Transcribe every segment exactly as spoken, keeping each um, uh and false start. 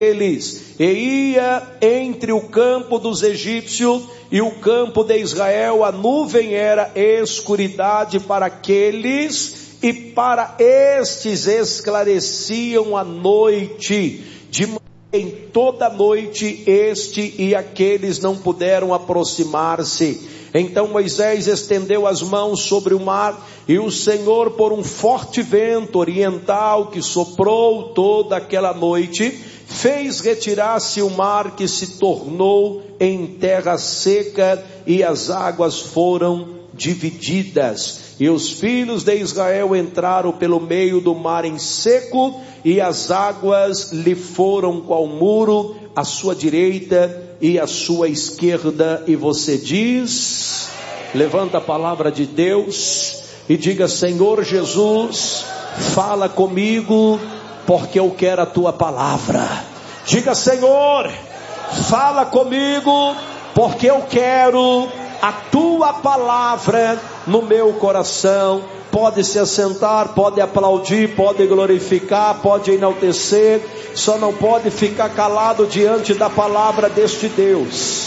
eles, e ia entre o campo dos egípcios e o campo de Israel. A nuvem era escuridade para aqueles, e para estes esclareciam a noite. De manhã, em toda noite, este e aqueles não puderam aproximar-se. Então Moisés estendeu as mãos sobre o mar, e o Senhor, por um forte vento oriental que soprou toda aquela noite, fez retirar-se o mar, que se tornou em terra seca, e as águas foram divididas. E os filhos de Israel entraram pelo meio do mar em seco, e as águas lhe foram qual muro, à sua direita e à sua esquerda. E você diz, levanta a palavra de Deus e diga: Senhor Jesus, fala comigo, porque eu quero a tua palavra. Diga: Senhor, fala comigo, porque eu quero a tua palavra no meu coração. Pode se assentar, pode aplaudir, pode glorificar, pode enaltecer, só não pode ficar calado diante da palavra deste Deus.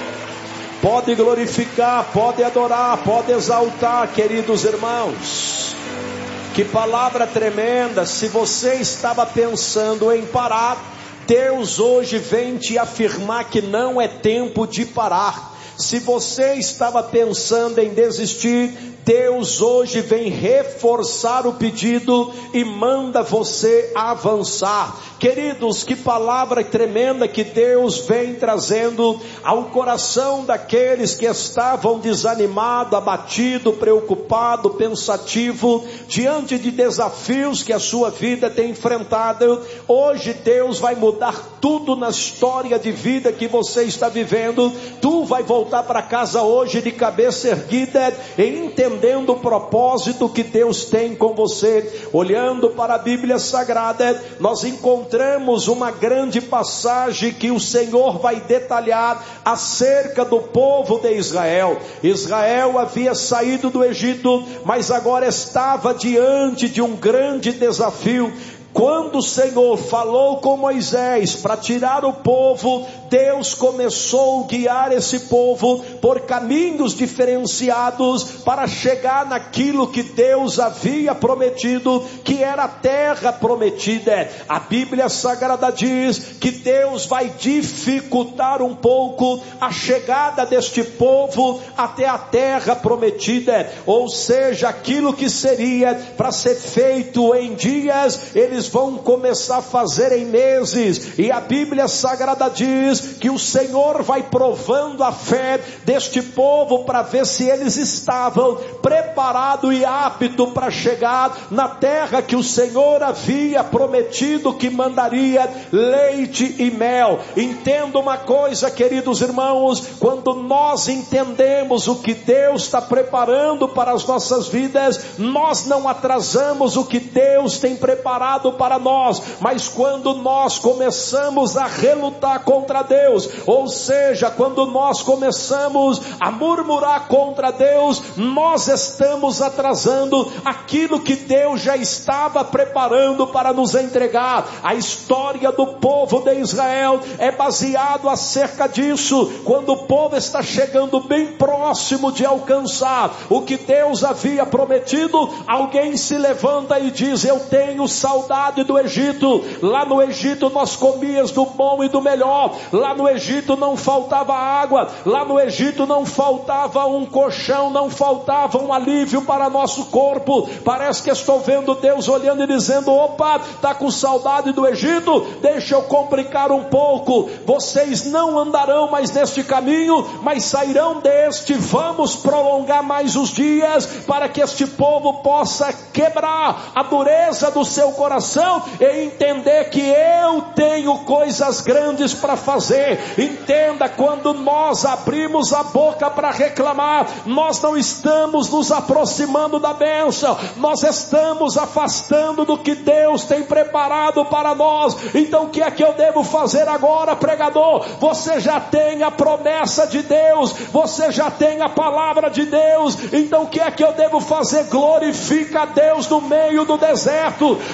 Pode glorificar, pode adorar, pode exaltar, queridos irmãos. Que palavra tremenda! Se você estava pensando em parar, Deus hoje vem te afirmar que não é tempo de parar. Se você estava pensando em desistir, Deus hoje vem reforçar o pedido e manda você avançar. Queridos, que palavra tremenda que Deus vem trazendo ao coração daqueles que estavam desanimados, abatidos, preocupados, pensativos, diante de desafios que a sua vida tem enfrentado. Hoje Deus vai mudar tudo na história de vida que você está vivendo. Tu vai voltar para casa hoje de cabeça erguida e entendendo o propósito que Deus tem com você. Olhando para a Bíblia Sagrada, nós encontramos uma grande passagem que o Senhor vai detalhar acerca do povo de Israel. Israel havia saído do Egito, mas agora estava diante de um grande desafio. Quando o Senhor falou com Moisés para tirar o povo, Deus começou a guiar esse povo por caminhos diferenciados para chegar naquilo que Deus havia prometido, que era a terra prometida. A Bíblia Sagrada diz que Deus vai dificultar um pouco a chegada deste povo até a terra prometida, ou seja, aquilo que seria para ser feito em dias, eles vão começar a fazer em meses. E a Bíblia Sagrada diz que o Senhor vai provando a fé deste povo para ver se eles estavam preparados e aptos para chegar na terra que o Senhor havia prometido que mandaria leite e mel. Entenda uma coisa, queridos irmãos, quando nós entendemos o que Deus está preparando para as nossas vidas, nós não atrasamos o que Deus tem preparado para nós. Mas quando nós começamos a relutar contra Deus, ou seja, quando nós começamos a murmurar contra Deus, nós estamos atrasando aquilo que Deus já estava preparando para nos entregar. A história do povo de Israel é baseado acerca disso. Quando o povo está chegando bem próximo de alcançar o que Deus havia prometido, alguém se levanta e diz: eu tenho saudade do Egito. Lá no Egito nós comíamos do bom e do melhor. Lá no Egito não faltava água. Lá no Egito não faltava um colchão, não faltava um alívio para nosso corpo. Parece que estou vendo Deus olhando e dizendo: opa, está com saudade do Egito? Deixa eu complicar um pouco. Vocês não andarão mais neste caminho, mas sairão deste. Vamos prolongar mais os dias para que este povo possa quebrar a dureza do seu coração e entender que eu tenho coisas grandes para fazer. Entenda, quando nós abrimos a boca para reclamar, nós não estamos nos aproximando da bênção, nós estamos afastando do que Deus tem preparado para nós. Então o que é que eu devo fazer agora, pregador? Você já tem a promessa de Deus, você já tem a palavra de Deus. Então o que é que eu devo fazer? Glorifica a Deus no meio do deserto, glorifica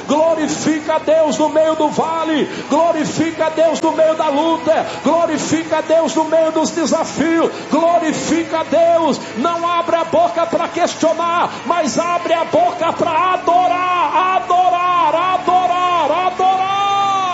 glorifica a Deus no meio do vale, glorifica a Deus no meio da luta, glorifica a Deus no meio dos desafios, glorifica a Deus. Não abre a boca para questionar, mas abre a boca para adorar, adorar, adorar, adorar.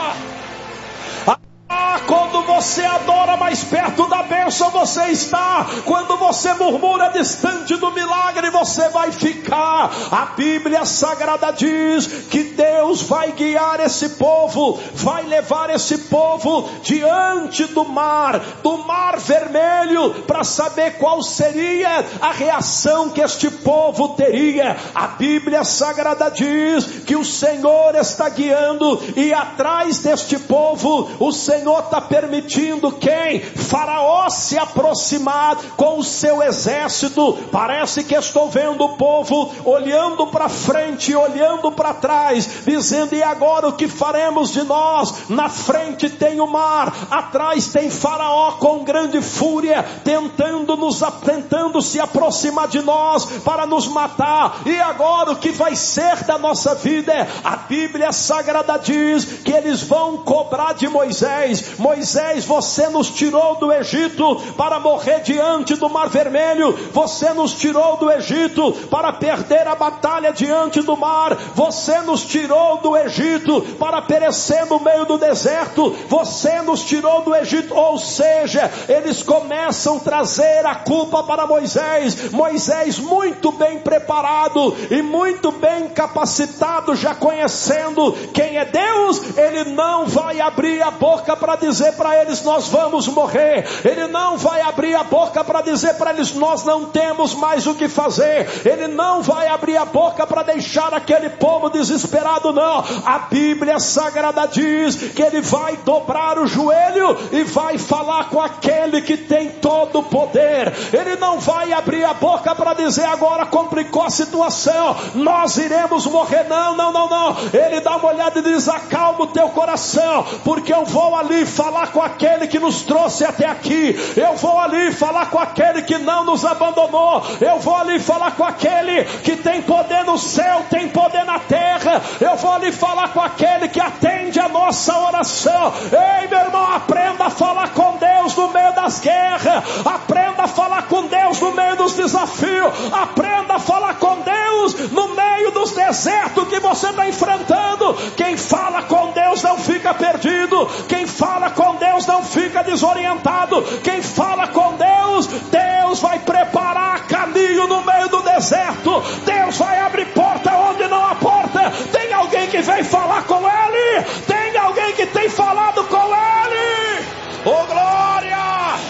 Ah, quando você adora, mais perto da bênção você está. Quando você murmura distante do milagre, você vai ficar. A Bíblia Sagrada diz que Deus vai guiar esse povo, vai levar esse povo diante do mar, do mar vermelho, para saber qual seria a reação que este povo teria. A Bíblia Sagrada diz que o Senhor está guiando, e atrás deste povo o Senhor Senhor está permitindo quem? Faraó se aproximar com o seu exército. Parece que estou vendo o povo olhando para frente, olhando para trás, dizendo: e agora o que faremos de nós? Na frente tem o mar, atrás tem Faraó com grande fúria, tentando, nos, tentando se aproximar de nós para nos matar. E agora o que vai ser da nossa vida? A Bíblia Sagrada diz que eles vão cobrar de Moisés: Moisés, você nos tirou do Egito para morrer diante do Mar Vermelho, você nos tirou do Egito para perder a batalha diante do mar, você nos tirou do Egito para perecer no meio do deserto, você nos tirou do Egito. Ou seja, eles começam a trazer a culpa para Moisés. Moisés, muito bem preparado e muito bem capacitado, já conhecendo quem é Deus, ele não vai abrir a boca para dizer para eles: nós vamos morrer. Ele não vai abrir a boca para dizer para eles: nós não temos mais o que fazer. Ele não vai abrir a boca para deixar aquele povo desesperado, não. A Bíblia Sagrada diz que ele vai dobrar o joelho e vai falar com aquele que tem todo o poder. Ele não vai abrir a boca para dizer: agora complicou a situação, nós iremos morrer. Não, não, não, não. Ele dá uma olhada e diz: acalma o teu coração, porque eu vou ali falar com aquele que nos trouxe até aqui, eu vou ali falar com aquele que não nos abandonou, eu vou ali falar com aquele que tem poder no céu, tem poder na terra, eu vou ali falar com aquele que atende a nossa oração. Ei, meu irmão, aprenda a falar com Deus no meio das guerras, aprenda a falar com Deus no meio dos desafios, aprenda a falar com Deus no meio dos desertos que você está enfrentando. Quem fala com Deus não fica perdido, quem fala com Deus não fica desorientado, quem fala com Deus, Deus vai preparar caminho no meio do deserto, Deus vai abrir porta onde não há porta. Tem alguém que vem falar com Ele? Tem alguém que tem falado com Ele? Oh glória!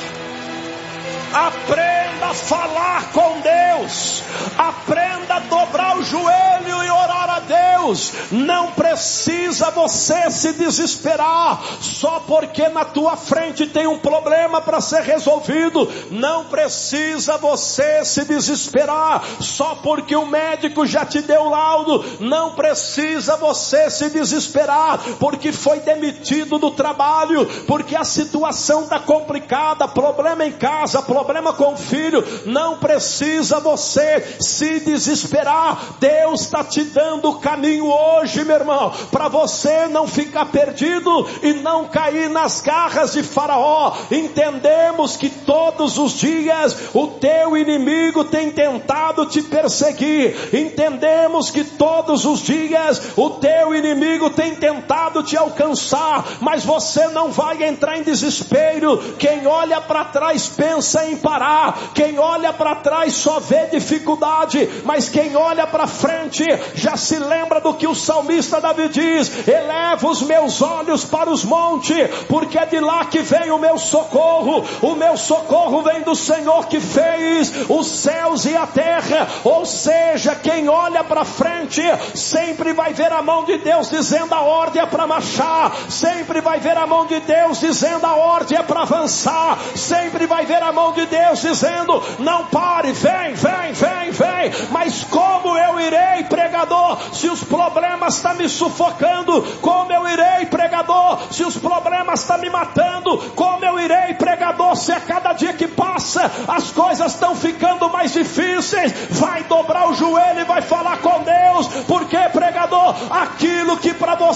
Aprenda a falar com Deus, aprenda a dobrar o joelho e orar a Deus. Não precisa você se desesperar só porque na tua frente tem um problema para ser resolvido. Não precisa você se desesperar só porque o médico já te deu laudo. Não precisa você se desesperar porque foi demitido do trabalho, porque a situação está complicada, problema em casa, problema com o filho. Não precisa você se desesperar. Deus está te dando o caminho hoje, meu irmão, para você não ficar perdido e não cair nas garras de Faraó. Entendemos que todos os dias o teu inimigo tem tentado te perseguir. Entendemos que todos os dias o teu inimigo tem tentado te alcançar, mas você não vai entrar em desespero. Quem olha para trás pensa em parar, quem olha para trás só vê dificuldade, mas quem olha para frente já se lembra do que o salmista Davi diz: eleva os meus olhos para os montes, porque é de lá que vem o meu socorro. O meu socorro vem do Senhor que fez os céus e a terra. Ou seja, quem olha para frente sempre vai ver a mão de Deus dizendo: a ordem é para marchar, sempre vai ver a mão de Deus dizendo: a ordem é para avançar, sempre vai ver a mão de Deus dizendo: não pare, vem, vem, vem, vem. Mas como eu irei, pregador, se os problemas estão me sufocando? Como eu irei, pregador, se os problemas estão me matando? Como eu irei, pregador, se a cada dia que passa as coisas estão ficando mais difíceis? Vai dobrar o joelho e vai falar com Deus, porque, pregador, aquilo que para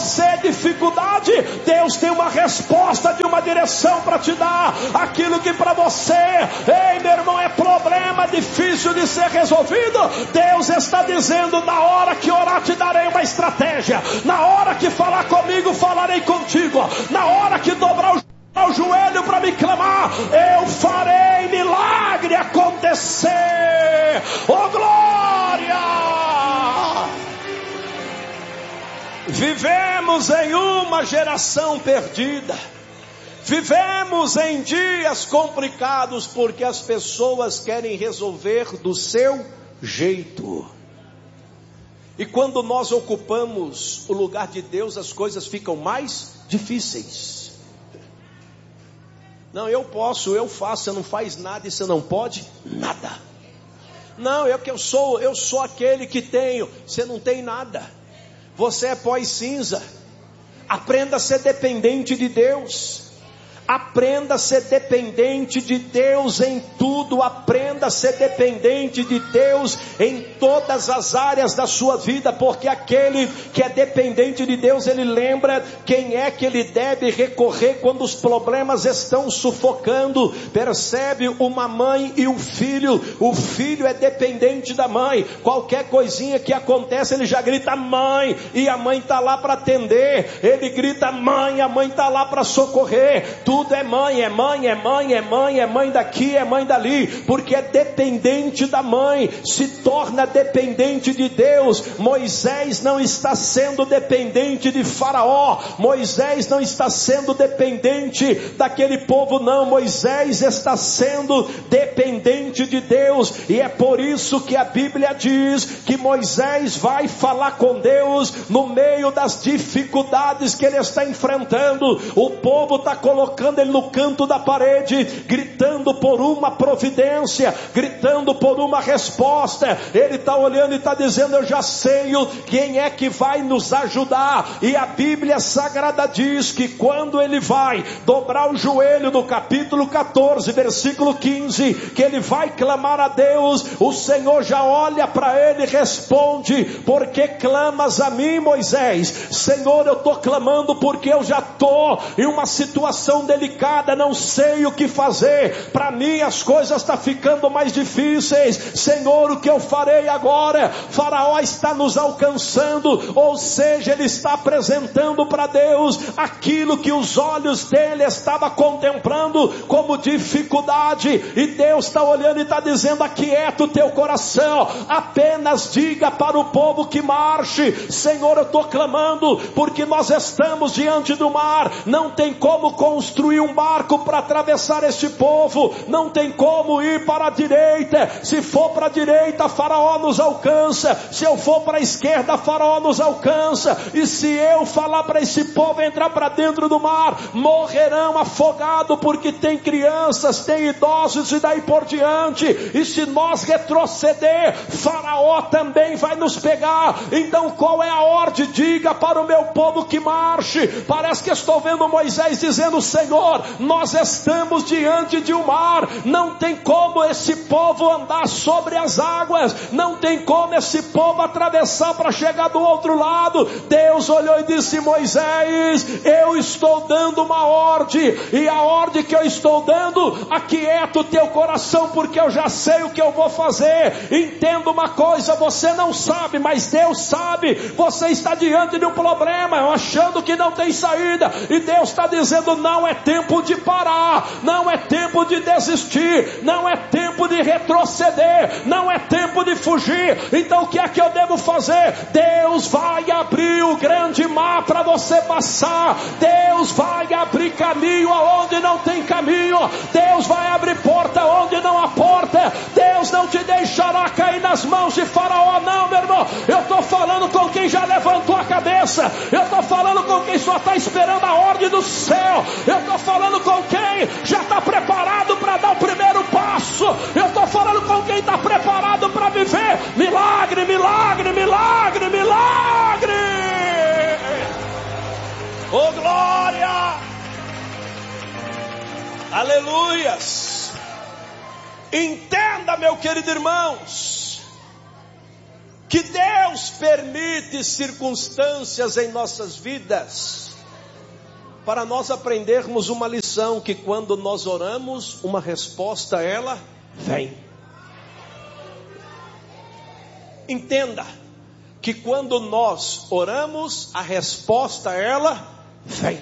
você dificuldade, Deus tem uma resposta de uma direção para te dar. Aquilo que para você, ei meu irmão, é problema difícil de ser resolvido, Deus está dizendo: na hora que orar te darei uma estratégia, na hora que falar comigo falarei contigo, na hora que dobrar o ao joelho para me clamar, eu farei milagre acontecer. Oh glória! Vivemos em uma geração perdida, vivemos em dias complicados porque as pessoas querem resolver do seu jeito. E quando nós ocupamos o lugar de Deus, as coisas ficam mais difíceis. Não, eu posso, eu faço, você não faz nada e você não pode nada. Não, eu que eu sou, eu sou aquele que tenho, você não tem nada. Você é pó e cinza. Aprenda a ser dependente de Deus. Aprenda a ser dependente de Deus em tudo. Aprenda a ser dependente de Deus em todas as áreas da sua vida, porque aquele que é dependente de Deus, ele lembra quem é que ele deve recorrer quando os problemas estão sufocando. Percebe? Uma mãe e um filho. O filho é dependente da mãe. Qualquer coisinha que acontece, ele já grita mãe, e a mãe está lá para atender. Ele grita mãe, a mãe está lá para socorrer. Tudo é mãe, é mãe, é mãe, é mãe, é mãe daqui, é mãe dali, porque é dependente da mãe, se torna dependente de Deus. Moisés não está sendo dependente de Faraó, Moisés não está sendo dependente daquele povo, não. Moisés está sendo dependente de Deus, e é por isso que a Bíblia diz que Moisés vai falar com Deus no meio das dificuldades que ele está enfrentando. O povo está colocando ele no canto da parede, gritando por uma providência, gritando por uma resposta. Ele está olhando e está dizendo: eu já sei quem é que vai nos ajudar. E a Bíblia Sagrada diz que quando ele vai dobrar o joelho, no capítulo catorze, versículo quinze, que ele vai clamar a Deus, o Senhor já olha para ele e responde: por que clamas a mim, Moisés? Senhor, eu estou clamando porque eu já estou em uma situação delicada, não sei o que fazer, para mim as coisas estão ficando mais difíceis. Senhor, o que eu farei agora? Faraó está nos alcançando, ou seja, ele está apresentando para Deus aquilo que os olhos dele estavam contemplando como dificuldade, e Deus está olhando e está dizendo: aquieta o teu coração, apenas diga para o povo que marche. Senhor, eu estou clamando porque nós estamos diante do mar, não tem como construir um barco para atravessar este povo, não tem como ir para a direita. Se for para a direita, Faraó nos alcança, se eu for para a esquerda, Faraó nos alcança, e se eu falar para esse povo entrar para dentro do mar, morrerão afogados, porque tem crianças, tem idosos e daí por diante. E se nós retroceder, Faraó também vai nos pegar. Então qual é a ordem? Diga para o meu povo que marche. Parece que estou vendo Moisés dizendo: Senhor, nós estamos diante de um mar, não tem como esse povo andar sobre as águas, não tem como esse povo atravessar para chegar do outro lado. Deus olhou e disse: Moisés, eu estou dando uma ordem, e a ordem que eu estou dando, aquieta o teu coração, porque eu já sei o que eu vou fazer. Entenda uma coisa, você não sabe, mas Deus sabe. Você está diante de um problema, achando que não tem saída, e Deus está dizendo: não é tempo de parar, não é tempo de desistir, não é tempo de retroceder, não é tempo de fugir. Então o que é que eu devo fazer? Deus vai abrir o grande mar para você passar, Deus vai abrir caminho aonde não tem caminho, Deus vai abrir porta onde não há porta. Deus não te deixará cair nas mãos de Faraó, não, meu irmão. Eu estou falando com quem já levantou a cabeça, eu estou falando com quem só está esperando a ordem do céu, eu estou falando com quem já está preparado para dar o primeiro passo, eu estou falando com quem está preparado para viver milagre, milagre, milagre, milagre. Oh glória, aleluias. Entenda, meu querido irmãos, que Deus permite circunstâncias em nossas vidas para nós aprendermos uma lição, que quando nós oramos, uma resposta ela vem. Entenda que quando nós oramos, a resposta ela vem.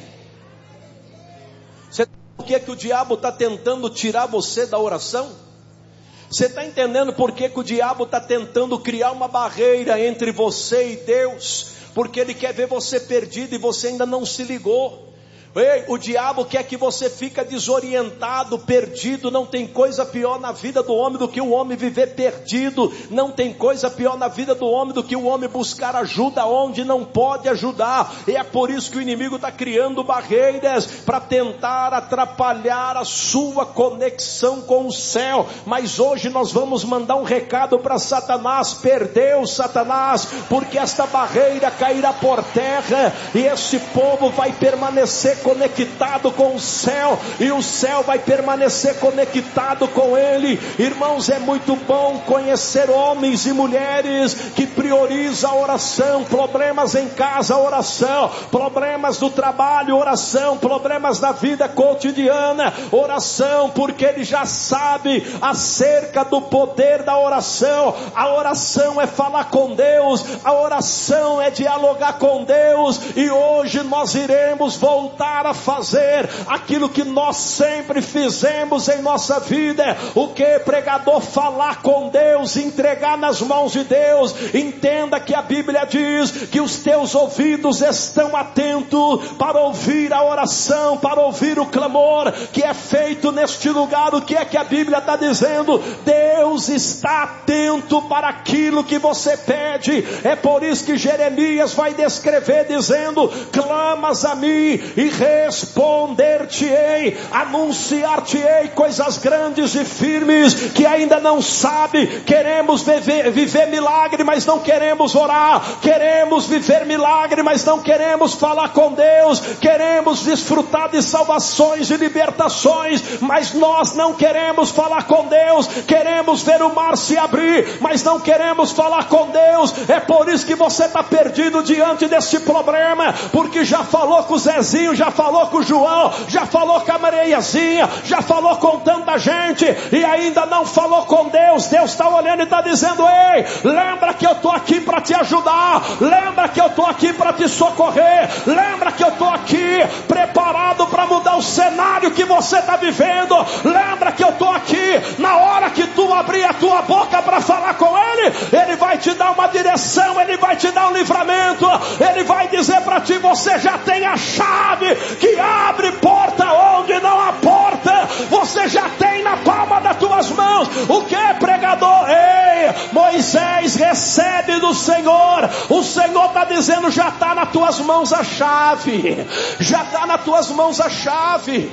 Você sabe por que que o diabo está tentando tirar você da oração? Você está entendendo por que que o diabo está tentando criar uma barreira entre você e Deus? Porque ele quer ver você perdido e você ainda não se ligou. Ei, o diabo quer que você fique desorientado, perdido. Não tem coisa pior na vida do homem do que o homem viver perdido. Não tem coisa pior na vida do homem do que o homem buscar ajuda onde não pode ajudar. E é por isso que o inimigo está criando barreiras para tentar atrapalhar a sua conexão com o céu. Mas hoje nós vamos mandar um recado para Satanás: perdeu, Satanás, porque esta barreira cairá por terra e esse povo vai permanecer conectado com o céu, e o céu vai permanecer conectado com ele. Irmãos, é muito bom conhecer homens e mulheres que priorizam a oração. Problemas em casa, oração. Problemas do trabalho, oração. Problemas da vida cotidiana, oração, porque ele já sabe acerca do poder da oração. A oração é falar com Deus, a oração é dialogar com Deus, e hoje nós iremos voltar a fazer aquilo que nós sempre fizemos em nossa vida. O que? Pregador, falar com Deus, entregar nas mãos de Deus. Entenda que a Bíblia diz que os teus ouvidos estão atentos para ouvir a oração, para ouvir o clamor que é feito neste lugar. O que é que a Bíblia está dizendo? Deus está atento para aquilo que você pede. É por isso que Jeremias vai descrever dizendo: clamas a mim e responder-te-ei, anunciar-te-ei coisas grandes e firmes que ainda não sabe. Queremos viver, viver milagre, mas não queremos orar. Queremos viver milagre, mas não queremos falar com Deus. Queremos desfrutar de salvações e libertações, mas nós não queremos falar com Deus. Queremos ver o mar se abrir, mas não queremos falar com Deus. É por isso que você está perdido diante desse problema, porque já falou com o Zezinho, já falou com o João, já falou com a Mariazinha, já falou com tanta gente e ainda não falou com Deus. Deus está olhando e está dizendo: ei, lembra que eu estou aqui para te ajudar, lembra que eu estou aqui para te socorrer, lembra que eu estou aqui preparado para mudar o cenário que você está vivendo, lembra que eu estou aqui na hora que tu abrir a tua boca para falar com Ele. Ele vai te dar uma direção, Ele vai te dar um livramento, Ele vai dizer para ti: você já tem a chave que abre porta onde não há porta. Você já tem na palma das tuas mãos. O que, pregador? Ei, Moisés, recebe do Senhor. O Senhor está dizendo: já está nas tuas mãos a chave. Já está nas tuas mãos a chave.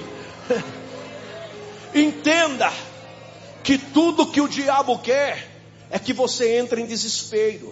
Entenda que tudo que o diabo quer é que você entre em desespero.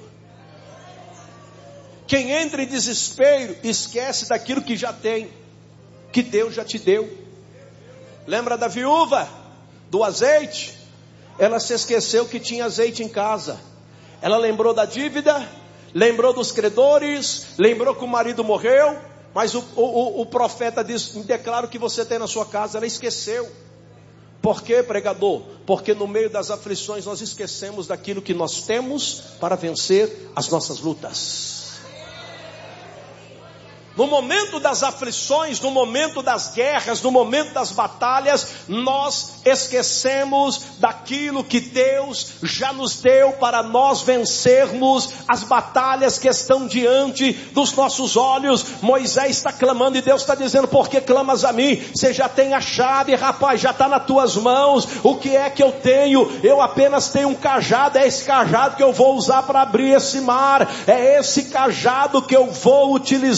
Quem entra em desespero esquece daquilo que já tem, que Deus já te deu. Lembra da viúva do azeite? Ela se esqueceu que tinha azeite em casa. Ela lembrou da dívida, lembrou dos credores, lembrou que o marido morreu, mas o, o, o profeta diz: me declara o que você tem na sua casa. Ela esqueceu. Por quê, pregador? Porque no meio das aflições nós esquecemos daquilo que nós temos para vencer as nossas lutas. No momento das aflições, no momento das guerras, no momento das batalhas, nós esquecemos daquilo que Deus já nos deu para nós vencermos as batalhas que estão diante dos nossos olhos. Moisés está clamando e Deus está dizendo: por que clamas a mim? Você já tem a chave, rapaz, já está nas tuas mãos. O que é que eu tenho? Eu apenas tenho um cajado. É esse cajado que eu vou usar para abrir esse mar. É esse cajado que eu vou utilizar.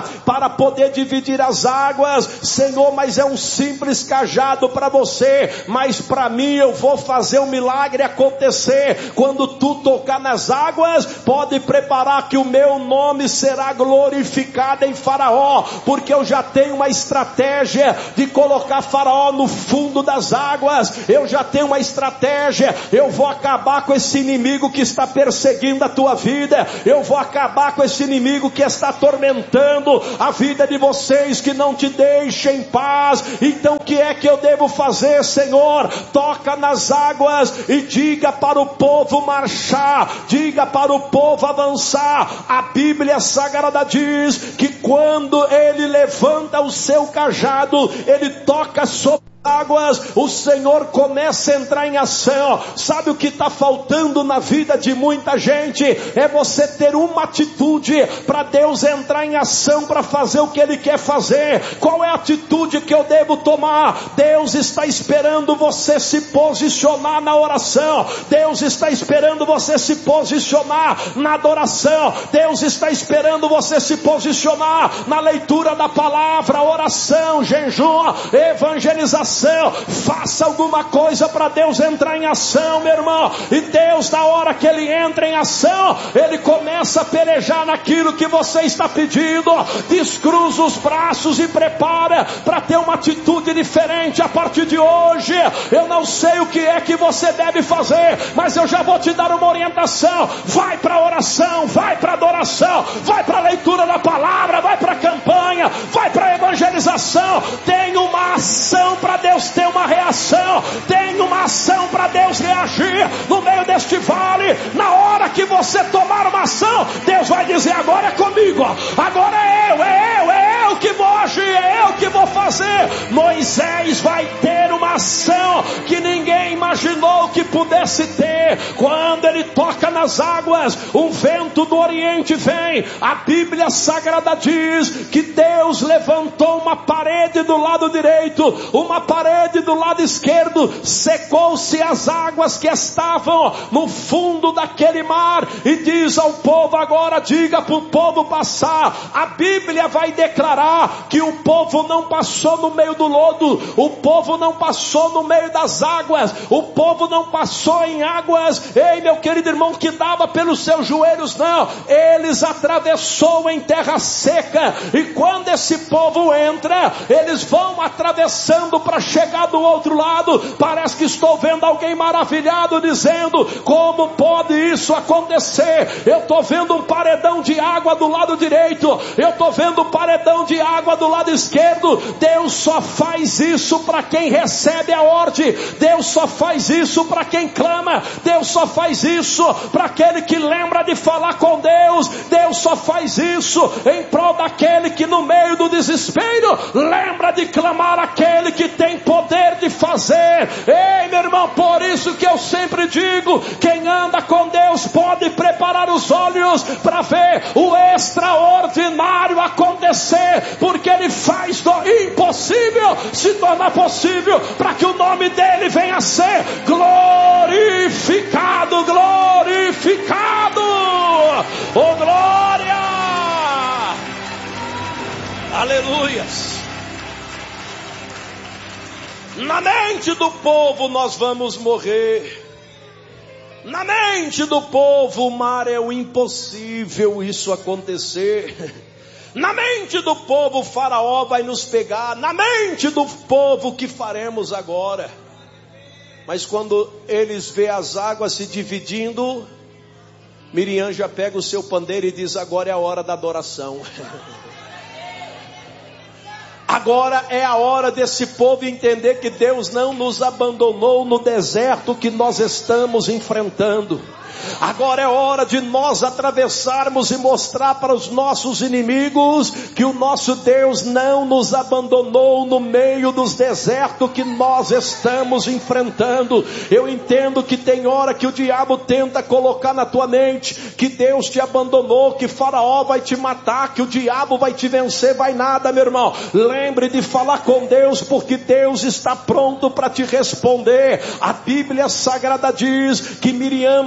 para poder dividir as águas. Senhor, mas é um simples cajado para você, mas para mim eu vou fazer um milagre acontecer. Quando tu tocar nas águas, pode preparar que o meu nome será glorificado em Faraó, porque eu já tenho uma estratégia de colocar Faraó no fundo das águas. Eu já tenho uma estratégia, eu vou acabar com esse inimigo que está perseguindo a tua vida, eu vou acabar com esse inimigo que está atormentando a vida de vocês, que não te deixa em paz. Então o que é que eu devo fazer, Senhor? Toca nas águas e diga para o povo marchar, diga para o povo avançar. A Bíblia Sagrada diz que quando ele levanta o seu cajado, ele toca sobre águas, o Senhor começa a entrar em ação. Sabe o que está faltando na vida de muita gente? É você ter uma atitude para Deus entrar em ação, para fazer o que Ele quer fazer. Qual é a atitude que eu devo tomar? Deus está esperando você se posicionar na oração, Deus está esperando você se posicionar na adoração, Deus está esperando você se posicionar na leitura da palavra, oração, jejum, evangelização. Faça alguma coisa para Deus entrar em ação, meu irmão. E Deus, na hora que Ele entra em ação, Ele começa a pelejar naquilo que você está pedindo. Descruza os braços e prepara para ter uma atitude diferente a partir de hoje. Eu não sei o que é que você deve fazer, mas eu já vou te dar uma orientação. Vai para a oração, vai para a adoração, vai para a leitura da palavra, vai para a campanha, vai para a evangelização. Tem uma ação para Deus ter uma reação, tem uma ação para Deus reagir no meio deste vale. Na hora que você tomar uma ação, Deus vai dizer: agora é comigo, agora é eu, é eu, é eu que vou agir, é eu que vou fazer. Moisés vai ter uma ação que ninguém imaginou que pudesse ter. Quando ele toca nas águas, um vento do Oriente vem. A Bíblia Sagrada diz que Deus levantou uma parede do lado direito, uma parede do lado esquerdo, secou-se as águas que estavam no fundo daquele mar, e diz ao povo: agora diga para o povo passar. A Bíblia vai declarar que o povo não passou no meio do lodo, o povo não passou no meio das águas, o povo não passou em águas, ei meu querido irmão, que dava pelos seus joelhos, não. Eles atravessou em terra seca, e quando esse povo entra, eles vão atravessando para chegar do outro lado. Parece que estou vendo alguém maravilhado dizendo: como pode isso acontecer? Eu estou vendo um paredão de água do lado direito, eu estou vendo um paredão de água do lado esquerdo. Deus só faz isso para quem recebe a ordem, Deus só faz isso para quem clama, Deus só faz isso para aquele que lembra de falar com Deus, Deus só faz isso em prol daquele que no meio do desespero lembra de clamar aquele que tem poder de fazer. Ei meu irmão, por isso que eu sempre digo: quem anda com Deus pode preparar os olhos para ver o extraordinário acontecer, porque Ele faz do impossível se tornar possível, para que o nome dele venha a ser glorificado, glorificado. Oh glória, aleluias. Na mente do povo nós vamos morrer. Na mente do povo o mar é o impossível isso acontecer. Na mente do povo o Faraó vai nos pegar. Na mente do povo o que faremos agora? Mas quando eles vêem as águas se dividindo, Miriam já pega o seu pandeiro e diz: agora é a hora da adoração. Agora é a hora desse povo entender que Deus não nos abandonou no deserto que nós estamos enfrentando. Agora é hora de nós atravessarmos e mostrar para os nossos inimigos que o nosso Deus não nos abandonou no meio dos desertos que nós estamos enfrentando. Eu entendo que tem hora que o diabo tenta colocar na tua mente que Deus te abandonou, que Faraó vai te matar, que o diabo vai te vencer. Vai nada, meu irmão. Lembre de falar com Deus, porque Deus está pronto para te responder. A Bíblia Sagrada diz que Miriam, mais do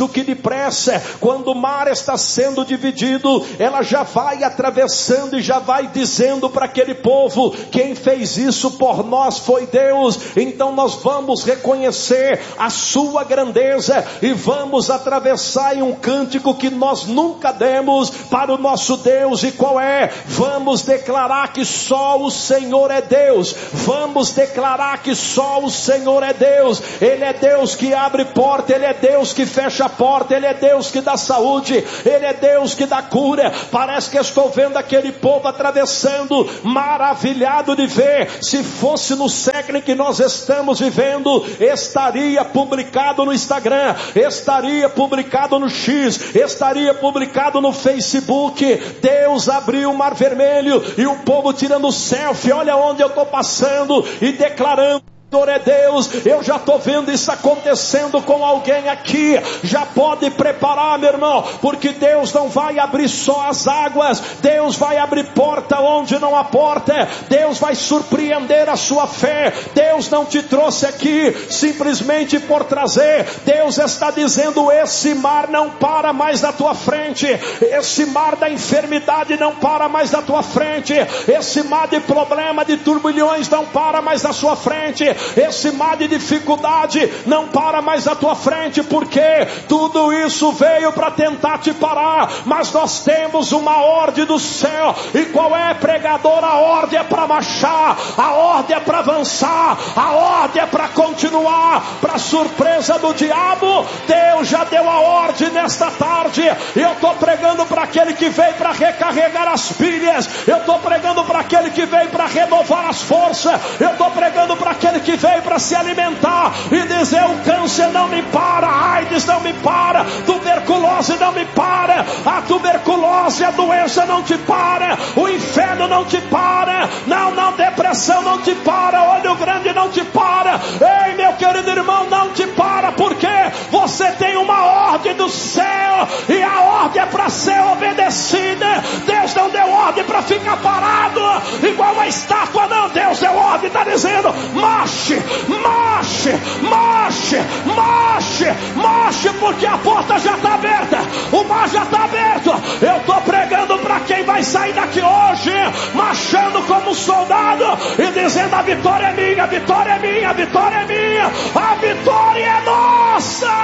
do que depressa. Quando o mar está sendo dividido, ela já vai atravessando e já vai dizendo para aquele povo: quem fez isso por nós foi Deus. Então nós vamos reconhecer a sua grandeza e vamos atravessar em um cântico que nós nunca demos para o nosso Deus. E qual é? Vamos declarar que só o Senhor é Deus. Vamos declarar que só o Senhor é Deus. Ele é Deus que abre porta, Ele é Deus que fecha a porta, Ele é Deus que dá saúde, Ele é Deus que dá cura. Parece que estou vendo aquele povo atravessando, maravilhado de ver. Se fosse no século em que nós estamos vivendo, estaria publicado no Instagram, estaria publicado no X, estaria publicado no Facebook. Deus abriu o mar vermelho e o povo tirando selfie, olha onde eu estou passando, e declarando: é Deus. Eu já estou vendo isso acontecendo com alguém aqui. Já pode preparar, meu irmão, porque Deus não vai abrir só as águas, Deus vai abrir porta onde não há porta. Deus vai surpreender a sua fé. Deus não te trouxe aqui simplesmente por trazer. Deus está dizendo: esse mar não para mais na tua frente, esse mar da enfermidade não para mais na tua frente, esse mar de problema, de turbilhões não para mais na sua frente, esse mar de dificuldade não para mais à tua frente, porque tudo isso veio para tentar te parar. Mas nós temos uma ordem do céu. E qual é, pregador? A ordem é para marchar, a ordem é para avançar, a ordem é para continuar. Para surpresa do diabo, Deus já deu a ordem nesta tarde. E eu estou pregando para aquele que veio para recarregar as pilhas, eu estou pregando para aquele que veio para renovar as forças, eu estou pregando para aquele que veio para se alimentar e dizer: o câncer não me para, a AIDS não me para, tuberculose não me para, a tuberculose, a doença não te para, o inferno não te para, não, não, depressão não te para, olho grande não te para. Ei, meu querido irmão, não te para, porque você tem uma ordem do céu e a ordem é para ser obedecida. Deus não deu ordem para ficar parado igual uma estátua, não. Deus deu ordem, está dizendo: marche, marche, marche, marche, marche, porque a porta já está aberta, o mar já está aberto. Eu estou pregando para quem vai sair daqui hoje, marchando como um soldado e dizendo: a vitória é minha, a vitória é minha, a vitória é minha, a vitória é nossa.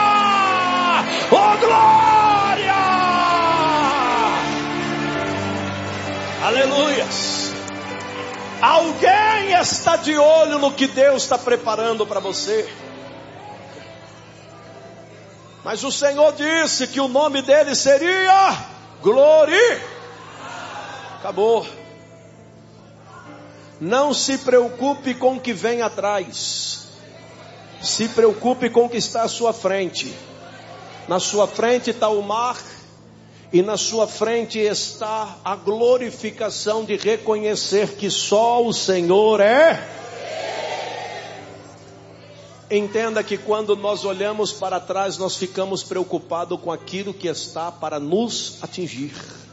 Oh, glória! Aleluias! Alguém está de olho no que Deus está preparando para você. Mas o Senhor disse que o nome dele seria Glória. Acabou. Não se preocupe com o que vem atrás, se preocupe com o que está à sua frente. Na sua frente está o mar, e na sua frente está a glorificação de reconhecer que só o Senhor é. Entenda que quando nós olhamos para trás, nós ficamos preocupados com aquilo que está para nos atingir.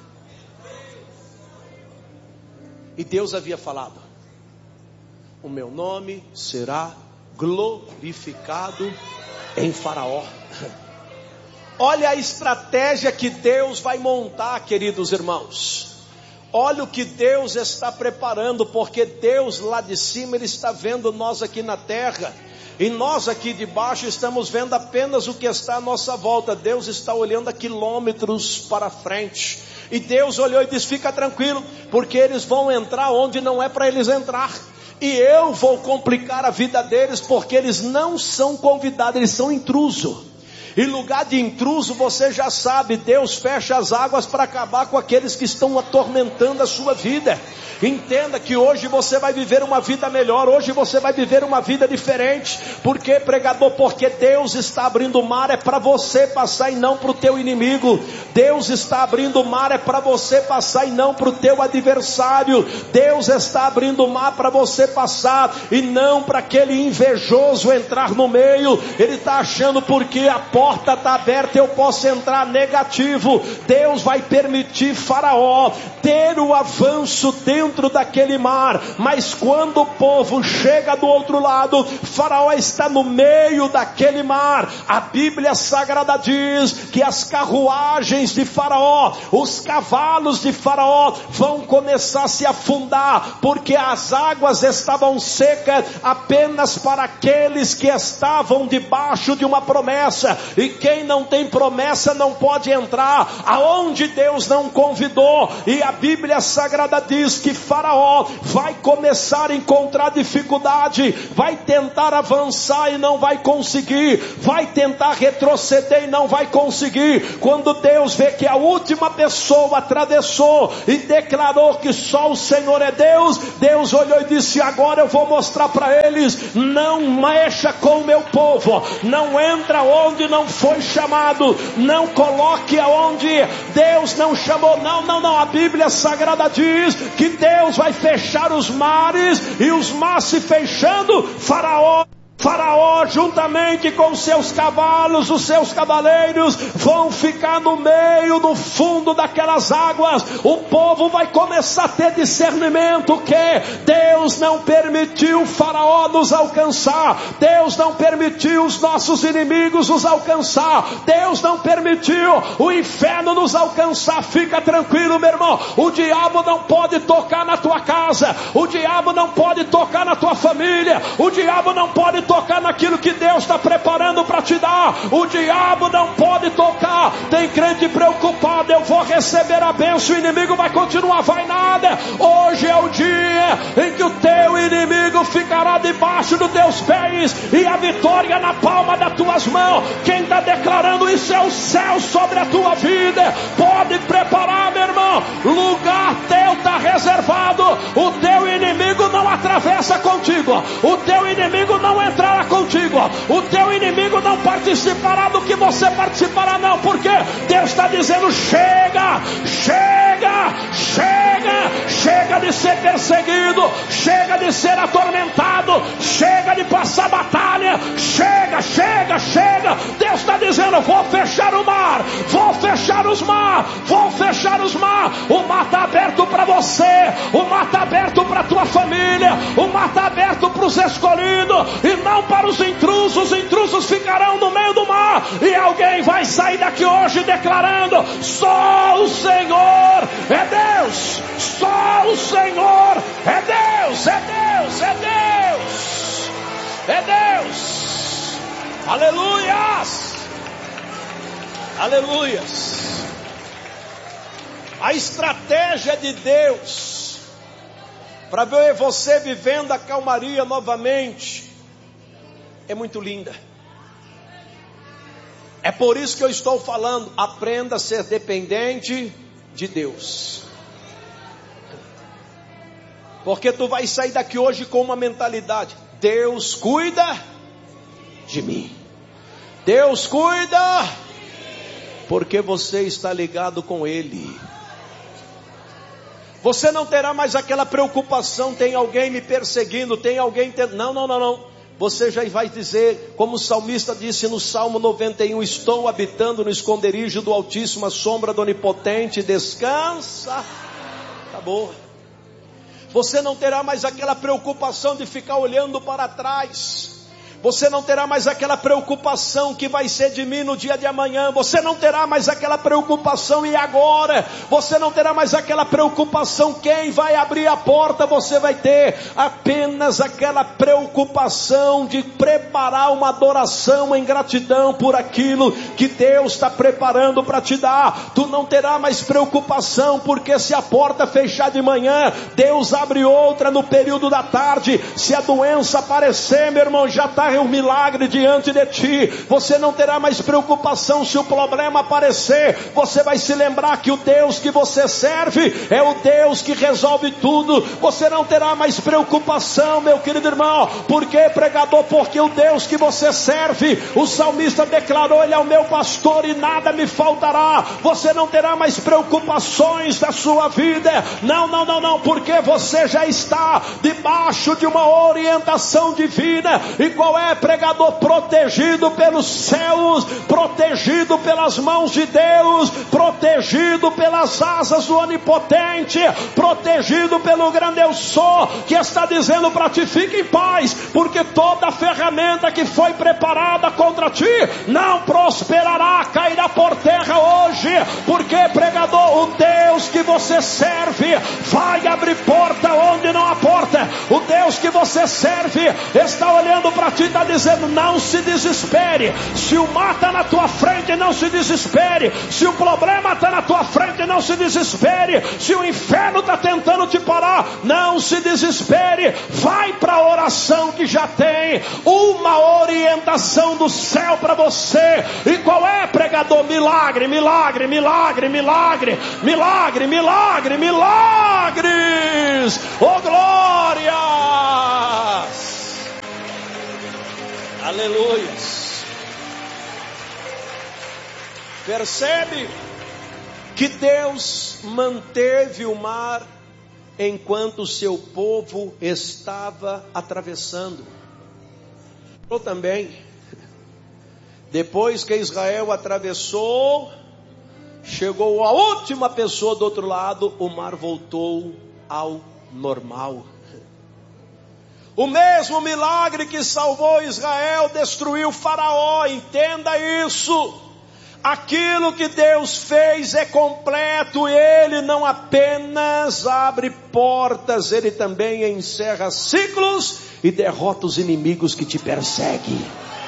E Deus havia falado: o meu nome será glorificado em Faraó. Olha a estratégia que Deus vai montar, queridos irmãos. Olha o que Deus está preparando, porque Deus lá de cima, Ele está vendo nós aqui na terra, e nós aqui de baixo estamos vendo apenas o que está à nossa volta. Deus está olhando a quilômetros para frente, e Deus olhou e disse: fica tranquilo, porque eles vão entrar onde não é para eles entrar, e eu vou complicar a vida deles, porque eles não são convidados, eles são intrusos. E lugar de intruso, você já sabe, Deus fecha as águas para acabar com aqueles que estão atormentando a sua vida. Entenda que hoje você vai viver uma vida melhor, hoje você vai viver uma vida diferente. Por quê, pregador? Porque Deus está abrindo o mar, é para você passar e não para o teu inimigo. Deus está abrindo o mar, é para você passar e não para o teu adversário. Deus está abrindo o mar para você passar e não para aquele invejoso entrar no meio. Ele está achando porque a porta porta está aberta, eu posso entrar. Negativo. Deus vai permitir Faraó ter o avanço dentro daquele mar, mas quando o povo chega do outro lado, Faraó está no meio daquele mar. A Bíblia Sagrada diz que as carruagens de Faraó, os cavalos de Faraó vão começar a se afundar, porque as águas estavam secas apenas para aqueles que estavam debaixo de uma promessa, e quem não tem promessa não pode entrar aonde Deus não convidou. E a Bíblia Sagrada diz que Faraó vai começar a encontrar dificuldade, vai tentar avançar e não vai conseguir, vai tentar retroceder e não vai conseguir. Quando Deus vê que a última pessoa atravessou e declarou que só o Senhor é Deus, Deus olhou e disse: agora eu vou mostrar para eles, não mexa com o meu povo, não entra onde não foi chamado, não coloque aonde Deus não chamou. Não, não, não, a Bíblia Sagrada diz que Deus vai fechar os mares, e os mares se fechando, Faraó Faraó, juntamente com seus cavalos, os seus cavaleiros, vão ficar no meio, no fundo daquelas águas. O povo vai começar a ter discernimento que Deus não permitiu Faraó nos alcançar, Deus não permitiu os nossos inimigos nos alcançar, Deus não permitiu o inferno nos alcançar. Fica tranquilo, meu irmão, o diabo não pode tocar na tua casa, o diabo não pode tocar na tua família, o diabo não pode tocar tocar naquilo que Deus está preparando para te dar. O diabo não pode tocar. Tem crente preocupado: eu vou receber a bênção, o inimigo vai continuar. Vai nada. Hoje é o dia em que o teu inimigo ficará debaixo dos teus pés e a vitória na palma das tuas mãos. Quem está declarando isso é o céu sobre a tua vida. Pode preparar, meu irmão, lugar teu está reservado. O teu inimigo não atravessa contigo, o teu inimigo não entra contigo, o teu inimigo não participará do que você participará, não, porque Deus está dizendo: chega, chega, chega, chega de ser perseguido, chega de ser atormentado, chega de passar batalha, chega, chega, chega. Deus está dizendo: vou fechar o mar, vou fechar os mar, vou fechar os mar. O mar está aberto para você, o mar está aberto para a tua família, o mar está aberto para os escolhidos e não para os intrusos. Os intrusos ficarão no meio do mar, e alguém vai sair daqui hoje declarando: só o Senhor é Deus, só o Senhor é Deus, é Deus, é Deus, é Deus. Aleluias, aleluias. A estratégia de Deus para ver você vivendo a calmaria novamente é muito linda. É por isso que eu estou falando: aprenda a ser dependente de Deus. Porque tu vai sair daqui hoje com uma mentalidade: Deus cuida de mim, Deus cuida, porque você está ligado com Ele. Você não terá mais aquela preocupação: tem alguém me perseguindo, tem alguém tendo... Não, não, não, não. Você já vai dizer, como o salmista disse no Salmo noventa e um: estou habitando no esconderijo do Altíssimo, a sombra do Onipotente descansa. Acabou. Você não terá mais aquela preocupação de ficar olhando para trás. Você não terá mais aquela preocupação: que vai ser de mim no dia de amanhã. Você não terá mais aquela preocupação: e agora? Você não terá mais aquela preocupação: quem vai abrir a porta? Você vai ter apenas aquela preocupação de preparar uma adoração em gratidão por aquilo que Deus está preparando para te dar. Tu não terá mais preocupação, porque se a porta fechar de manhã, Deus abre outra no período da tarde. Se a doença aparecer, meu irmão, já está um milagre diante de ti. Você não terá mais preocupação se o problema aparecer. Você vai se lembrar que o Deus que você serve é o Deus que resolve tudo. Você não terá mais preocupação, meu querido irmão. Por que, pregador? Porque o Deus que você serve, o salmista declarou: Ele é o meu pastor e nada me faltará. Você não terá mais preocupações da sua vida. Não, não, não, não, porque você já está debaixo de uma orientação divina. E qual é é, pregador? Protegido pelos céus, protegido pelas mãos de Deus, protegido pelas asas do Onipotente, protegido pelo grande Eu Sou, que está dizendo para ti: fique em paz, porque toda ferramenta que foi preparada contra ti não prosperará, cairá por terra hoje. Porque, pregador, o Deus que você serve vai abrir porta onde não há porta. O Deus que você serve está olhando para ti e está dizendo: não se desespere. Se o mar está na tua frente, não se desespere. Se o problema está na tua frente, não se desespere. Se o inferno está tentando te parar, não se desespere. Vai para a oração, que já tem uma orientação do céu para você. E qual é, pregador? Milagre, milagre, milagre, milagre, milagre, milagre, milagres. Oh, glórias! Aleluias. Percebe que Deus manteve o mar enquanto o seu povo estava atravessando. Eu também, depois que Israel atravessou, chegou a última pessoa do outro lado, o mar voltou ao normal. O mesmo milagre que salvou Israel destruiu Faraó. Entenda isso. Aquilo que Deus fez é completo. Ele não apenas abre portas, Ele também encerra ciclos e derrota os inimigos que te perseguem.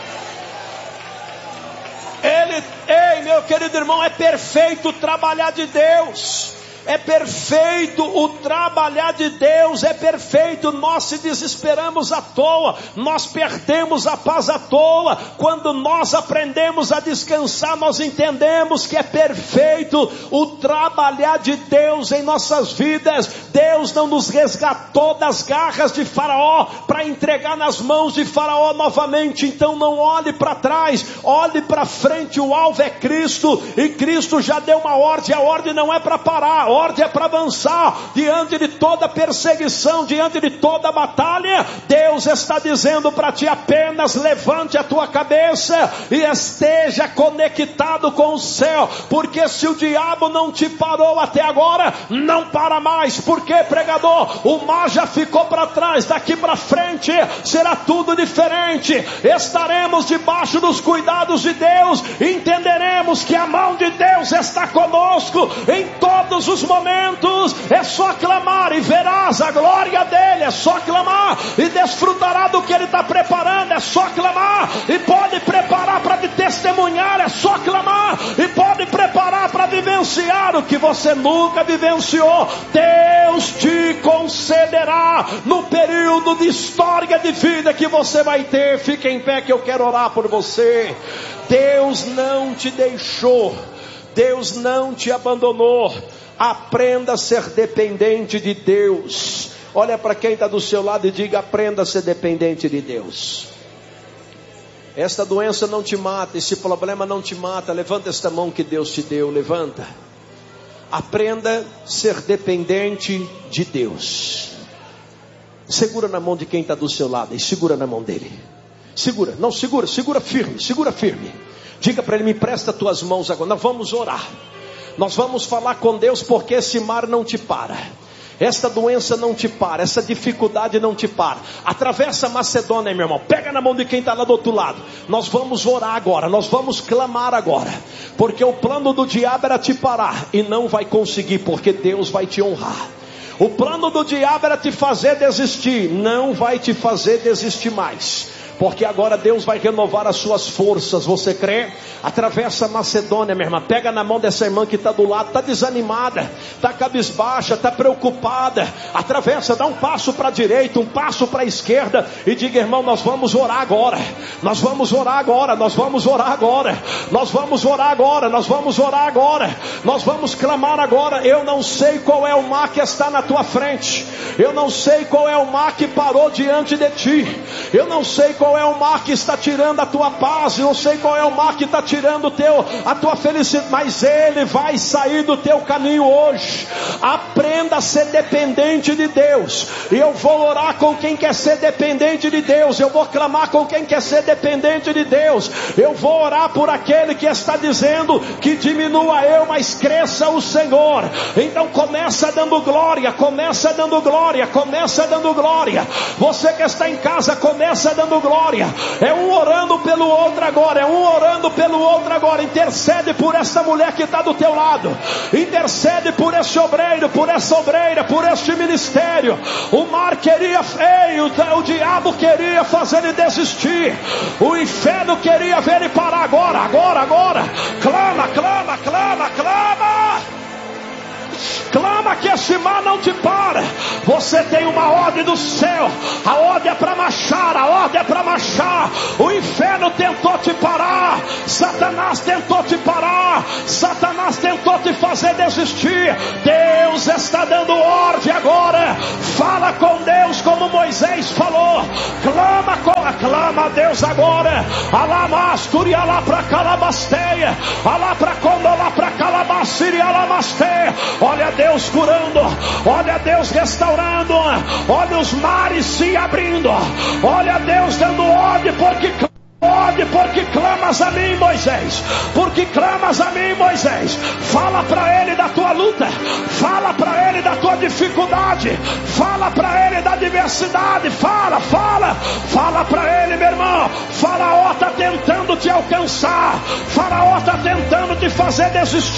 Ele, ei, meu querido irmão, é perfeito o trabalhar de Deus. É perfeito o trabalhar de Deus, é perfeito. Nós se desesperamos à toa, nós perdemos a paz à toa. Quando nós aprendemos a descansar, nós entendemos que é perfeito o trabalhar de Deus em nossas vidas. Deus não nos resgatou das garras de Faraó para entregar nas mãos de Faraó novamente. Então não olhe para trás, olhe para frente. O alvo é Cristo, e Cristo já deu uma ordem. A ordem não é para parar, a ordem é para avançar. Diante de toda perseguição, diante de toda batalha, Deus está dizendo para ti: apenas levante a tua cabeça e esteja conectado com o céu. Porque se o diabo não te parou até agora, não para mais. Por quê, pregador? O mar já ficou para trás. Daqui para frente será tudo diferente. Estaremos debaixo dos cuidados de Deus. Entenderemos que a mão de Deus está conosco em todos os momentos. É só clamar e verás a glória dele. É só clamar e desfrutará do que ele está preparando. É só clamar e pode preparar para te testemunhar. É só clamar e pode preparar para vivenciar o que você nunca vivenciou. Deus te concederá no período de história de vida que você vai ter. Fique em pé que eu quero orar por você. Deus não te deixou, Deus não te abandonou. Aprenda a ser dependente de Deus. Olha para quem está do seu lado e diga: aprenda a ser dependente de Deus. Esta doença não te mata, esse problema não te mata. Levanta esta mão que Deus te deu, levanta. Aprenda a ser dependente de Deus. Segura na mão de quem está do seu lado e segura na mão dele. Segura, não, segura, segura firme, segura firme. Diga para ele: me presta tuas mãos agora. Nós vamos orar. Nós vamos falar com Deus, porque esse mar não te para. Esta doença não te para, essa dificuldade não te para. Atravessa a Macedônia, meu irmão. Pega na mão de quem está lá do outro lado. Nós vamos orar agora, nós vamos clamar agora. Porque o plano do diabo era te parar, e não vai conseguir, porque Deus vai te honrar. O plano do diabo era te fazer desistir, não vai te fazer desistir mais. Porque agora Deus vai renovar as suas forças. Você crê? Atravessa a Macedônia, minha irmã. Pega na mão dessa irmã que está do lado. Está desanimada, está cabisbaixa, está preocupada. Atravessa, dá um passo para a direita, um passo para a esquerda. E diga: irmão, nós vamos orar agora. Nós vamos orar agora. Nós vamos orar agora. Nós vamos orar agora. Nós vamos orar agora. Nós vamos clamar agora. Eu não sei qual é o mar que está na tua frente. Eu não sei qual é o mar que parou diante de ti. Eu não sei qual qual é o mar que está tirando a tua paz, eu sei qual é o mar que está tirando o teu, a tua felicidade, mas ele vai sair do teu caminho hoje. Aprenda a ser dependente de Deus. E eu vou orar com quem quer ser dependente de Deus, eu vou clamar com quem quer ser dependente de Deus, eu vou orar por aquele que está dizendo que diminua eu, mas cresça o Senhor. Então começa dando glória, começa dando glória, começa dando glória. Você que está em casa, começa dando glória. É um orando pelo outro agora, é um orando pelo outro agora. Intercede por essa mulher que está do teu lado, intercede por esse obreiro, por essa obreira, por este ministério. O mar queria feio, o diabo queria fazer ele desistir, o inferno queria ver ele parar agora, agora, agora. Clama, clama, clama, clama. Clama que esse mar não te para. Você tem uma ordem do céu. A ordem é para marchar, a ordem é para marchar. O inferno tentou te parar, Satanás tentou te parar, Satanás tentou te fazer desistir. Deus está dando ordem agora. Fala com Deus como Moisés falou. Clama, com, clama a Deus agora. Alamasturi, alá pra calabasteia, alá pra condo, alá pra calabaciri, alamasteia. Olha Deus curando, olha Deus restaurando, olha os mares se abrindo, olha Deus dando ordem, porque ordem, porque clamas a mim, Moisés, porque clamas a mim, Moisés. Fala para ele da tua luta, fala para ele da tua dificuldade, fala para ele da adversidade, fala, fala, fala para ele, meu irmão. Faraó está tentando te alcançar, Faraó está tentando te fazer desistir.